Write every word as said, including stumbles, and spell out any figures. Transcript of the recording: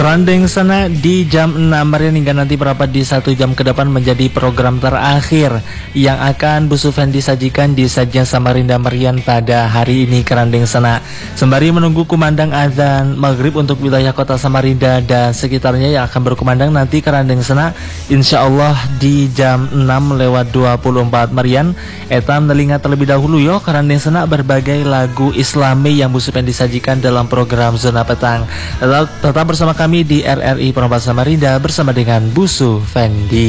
Randeng Sana di jam enam Marian hingga nanti berapa di satu jam ke depan menjadi program terakhir yang akan Bu Sufen disajikan di sajian Samarinda Marian pada hari ini Randeng Sana. Sembari menunggu kumandang azan maghrib untuk wilayah kota Samarinda dan sekitarnya yang akan berkumandang nanti Randeng Sana insya Allah di jam enam lewat dua puluh empat Marian. Eta menelinga terlebih dahulu yo Randeng Sana berbagai lagu Islami yang Bu Sufen disajikan dalam program Zona Petang. Tetap, tetap bersama kami di R R I Perempat Samarinda bersama dengan Bu Sufendi.